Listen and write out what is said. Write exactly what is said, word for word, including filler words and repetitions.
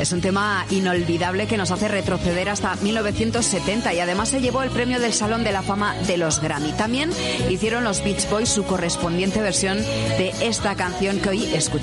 Es un tema inolvidable que nos hace retroceder hasta mil novecientos setenta y además se llevó el premio del Salón de la Fama de los Grammy. También hicieron los Beach Boys su correspondiente versión de esta canción que hoy escuchamos.